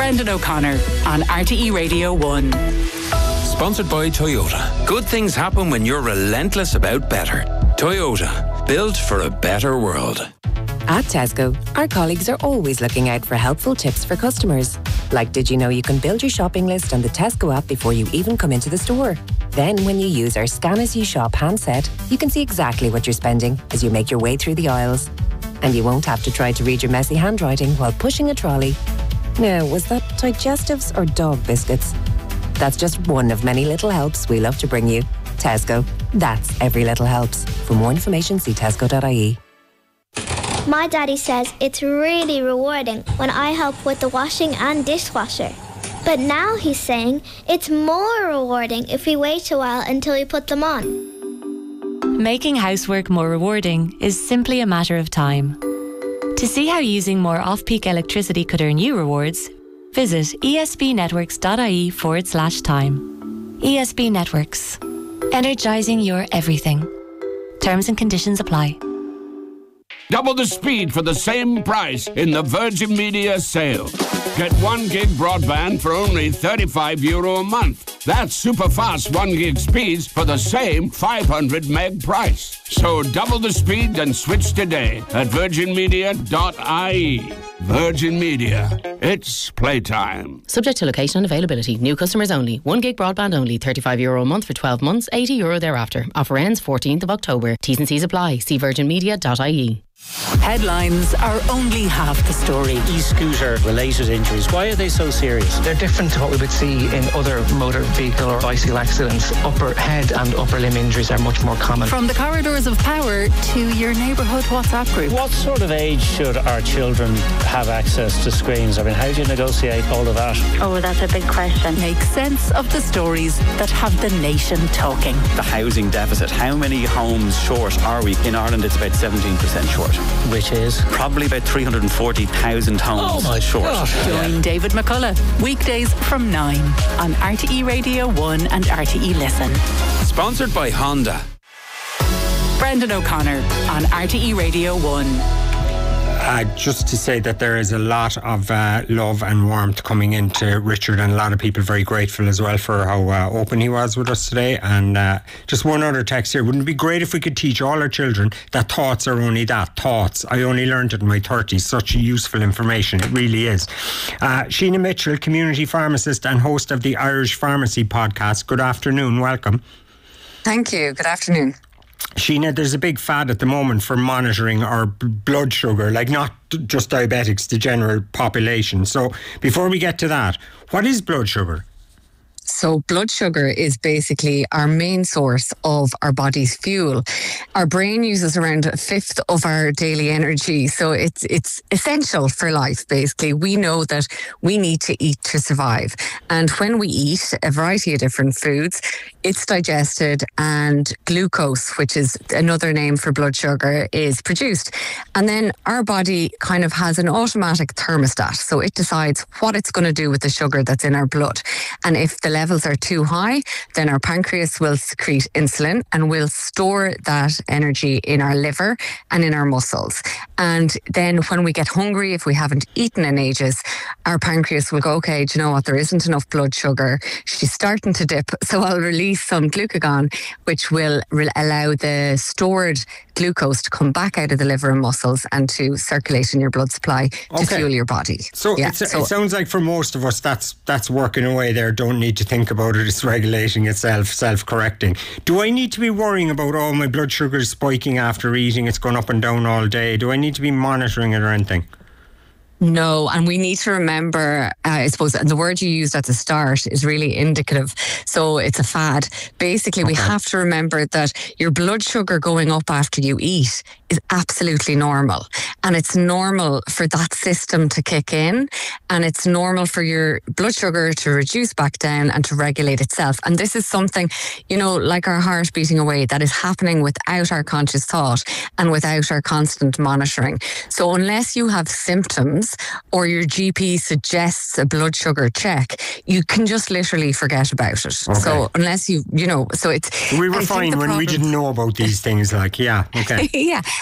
Brendan O'Connor on RTE Radio 1. Sponsored by Toyota. Good things happen when you're relentless about better. Toyota, built for a better world. At Tesco, our colleagues are always looking out for helpful tips for customers. Like, did you know you can build your shopping list on the Tesco app before you even come into the store? Then, when you use our Scan As You Shop handset, you can see exactly what you're spending as you make your way through the aisles. And you won't have to try to read your messy handwriting while pushing a trolley. Now, was that digestives or dog biscuits? That's just one of many little helps we love to bring you. Tesco. That's every little helps. For more information, see tesco.ie. My daddy says it's really rewarding when I help with the washing and dishwasher. But now he's saying it's more rewarding if we wait a while until we put them on. Making housework more rewarding is simply a matter of time. To see how using more off-peak electricity could earn you rewards, visit esbnetworks.ie/time. ESB Networks. Energising your everything. Terms and conditions apply. Double the speed for the same price in the Virgin Media sale. Get 1 gig broadband for only €35 a month. That's super fast 1 gig speeds for the same 500 meg price. So double the speed and switch today at virginmedia.ie. Virgin Media. It's playtime. Subject to location and availability. New customers only. 1 gig broadband only. €35 a month for 12 months. €80 thereafter. Offer ends 14th of October. T's and C's apply. See virginmedia.ie. Headlines are only half the story. E-scooter related injuries, why are they so serious? They're different to what we would see in other motor vehicle or bicycle accidents. Upper head and upper limb injuries are much more common. From the corridors of power to your neighbourhood WhatsApp group. What sort of age should our children have access to screens? I mean, how do you negotiate all of that? Oh, that's a big question. Make sense of the stories that have the nation talking. The housing deficit. How many homes short are we? In Ireland, it's about 17% short. Which is? Probably about 340,000 homes short. Join David McCullough weekdays from 9 on RTE Radio 1 and RTE Listen. Sponsored by Honda. Brendan O'Connor on RTE Radio 1. Just to say that there is a lot of love and warmth coming into Richard, and a lot of people very grateful as well for how open he was with us today. And just one other text here. Wouldn't it be great if we could teach all our children that thoughts are only that, thoughts? I only learned it in my 30s. Such useful information. It really is. Sheena Mitchell, community pharmacist and host of the Irish Pharmacy podcast. Good afternoon. Welcome. Thank you. Good afternoon. Sheena, there's a big fad at the moment for monitoring our blood sugar, like not just diabetics, the general population. So before we get to that, what is blood sugar? So blood sugar is basically our main source of our body's fuel. Our brain uses around a fifth of our daily energy. So it's essential for life, basically. We know that we need to eat to survive. And when we eat a variety of different foods, it's digested and glucose, which is another name for blood sugar, is produced. And then our body kind of has an automatic thermostat. So it decides what it's going to do with the sugar that's in our blood. And if the levels are too high, then our pancreas will secrete insulin and will store that energy in our liver and in our muscles. And then when we get hungry, if we haven't eaten in ages, our pancreas will go, okay, do you know what? There isn't enough blood sugar. She's starting to dip. So I'll release some glucagon, which will allow the stored glucose to come back out of the liver and muscles and to circulate in your blood supply to fuel your body. So, it sounds like for most of us that's working away there. Don't need to think about it. It's regulating itself, self-correcting. Do I need to be worrying about, oh, my blood sugar is spiking after eating, it's gone up and down all day? Do I need to be monitoring it or anything? No, and we need to remember, I suppose, the word you used at the start is really indicative. So it's a fad. Basically, we have to remember that your blood sugar going up after you eat is absolutely normal. And it's normal for that system to kick in. And it's normal for your blood sugar to reduce back down and to regulate itself. And this is something, you know, like our heart beating away, that is happening without our conscious thought and without our constant monitoring. So unless you have symptoms or your GP suggests a blood sugar check, you can just literally forget about it. Okay. So unless you know, so it's... We were fine when we didn't know about these things, like, yeah, okay. Yeah,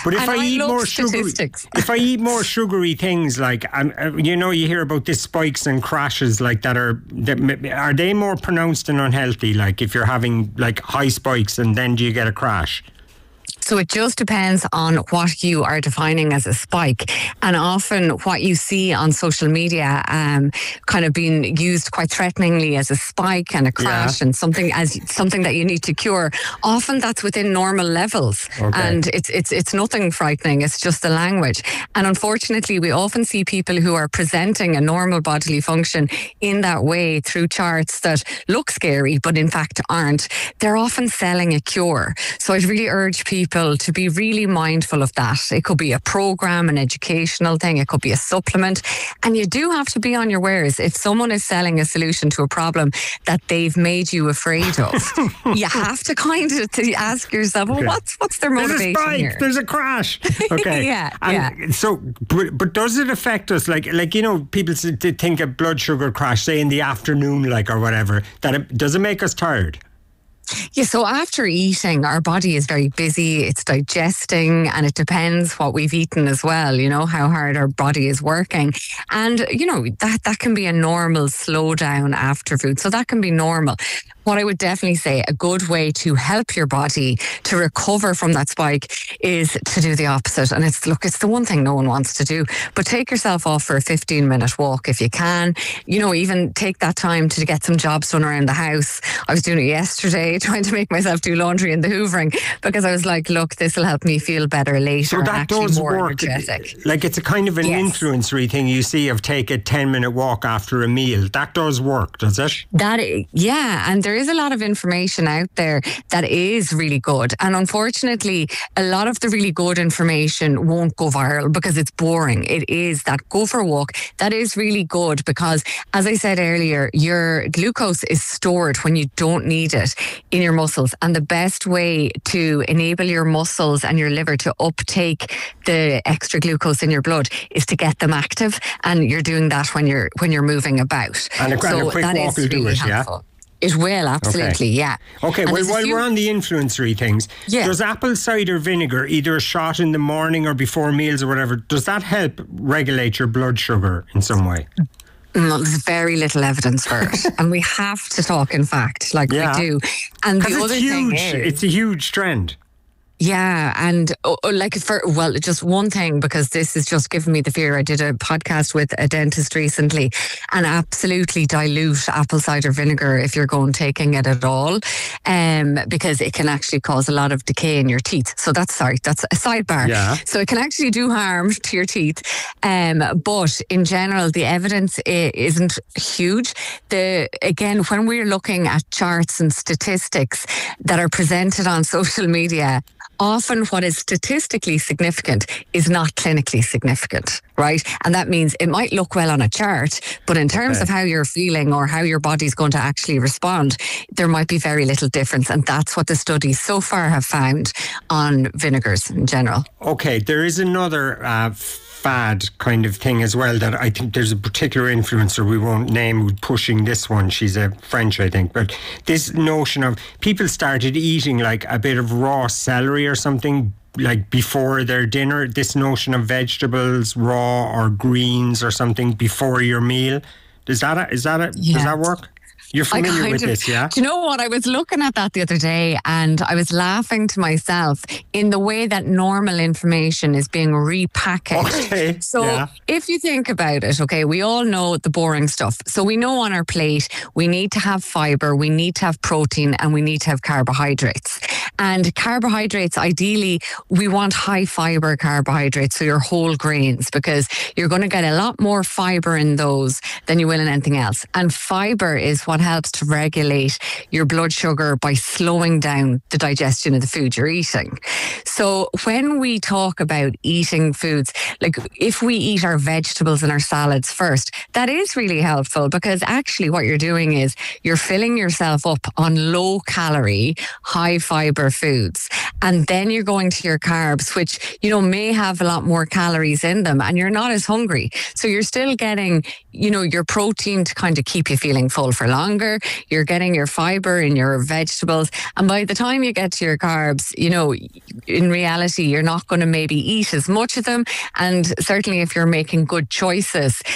But if And I eat love more statistics. if I eat more sugary things, like you know, you hear about the spikes and crashes like that are they more pronounced and unhealthy? Like if you're having like high spikes and then do you get a crash? So it just depends on what you are defining as a spike. And often what you see on social media kind of being used quite threateningly as a spike and a crash and something that you need to cure, often that's within normal levels. Okay. And it's nothing frightening, it's just the language. And unfortunately, we often see people who are presenting a normal bodily function in that way through charts that look scary, but in fact aren't. They're often selling a cure. So I'd really urge people to be really mindful of that. It could be a program, an educational thing, it could be a supplement. And you do have to be on your wares. If someone is selling a solution to a problem that they've made you afraid of, you have to kind of ask yourself, well, what's their motivation here? There's a crash. Okay. Yeah. So, but does it affect us? Like you know, people think a blood sugar crash, say in the afternoon, like or whatever. Does it make us tired? Yeah, so after eating, our body is very busy, it's digesting, and it depends what we've eaten as well, you know, how hard our body is working. And, you know, that can be a normal slowdown after food. So that can be normal. What I would definitely say, a good way to help your body to recover from that spike is to do the opposite. And it's the one thing no one wants to do, but take yourself off for a 15-minute walk if you can. You know, even take that time to get some jobs done around the house. I was doing it yesterday, trying to make myself do laundry and the hoovering, because I was like, look, this will help me feel better later. So that does more work. energetic. Like it's a kind of an influencery thing you see of take a 10-minute walk after a meal. That does work, does it? And there is a lot of information out there that is really good. And unfortunately, a lot of the really good information won't go viral because it's boring. It is that go for a walk. That is really good because, as I said earlier, your glucose is stored when you don't need it in your muscles. And the best way to enable your muscles and your liver to uptake the extra glucose in your blood is to get them active. And you're doing that when you're moving about. And a quick walk will do it, helpful. It will, absolutely, yeah. Okay, well, while we're on the influencery things, does apple cider vinegar, either a shot in the morning or before meals or whatever, does that help regulate your blood sugar in some way? No, there's very little evidence for it. And we have to talk, in fact, we do. And the other thing is... It's a huge trend. Yeah, and just one thing, because this is just giving me the fear. I did a podcast with a dentist recently, and absolutely dilute apple cider vinegar if you're taking it at all, because it can actually cause a lot of decay in your teeth. So that's a sidebar. Yeah. So it can actually do harm to your teeth. But in general, the evidence isn't huge. Again, when we're looking at charts and statistics that are presented on social media, often what is statistically significant is not clinically significant, right? And that means it might look well on a chart, but in terms of how you're feeling or how your body's going to actually respond, there might be very little difference. And that's what the studies so far have found on vinegars in general. Okay, there is another fad kind of thing as well that I think there's a particular influencer we won't name who's pushing this one. She's a French, I think, but this notion of people started eating like a bit of raw celery or something like before their dinner, this notion of vegetables raw or greens or something before your meal. Does that work? You're familiar with this, yeah? Do you know what? I was looking at that the other day and I was laughing to myself in the way that normal information is being repackaged. Okay. So if you think about it, okay, we all know the boring stuff. So we know on our plate, we need to have fibre, we need to have protein, and we need to have carbohydrates. And carbohydrates, ideally, we want high fibre carbohydrates, so your whole grains, because you're going to get a lot more fibre in those than you will in anything else. And fibre is what helps to regulate your blood sugar by slowing down the digestion of the food you're eating. So when we talk about eating foods, like if we eat our vegetables and our salads first, that is really helpful because actually what you're doing is you're filling yourself up on low calorie, high fibre foods. And then you're going to your carbs, which, may have a lot more calories in them and you're not as hungry. So you're still getting, your protein to kind of keep you feeling full for longer. longer. You're getting your fibre in your vegetables. And by the time you get to your carbs, you know, in reality, you're not going to maybe eat as much of them. And certainly if you're making good choices,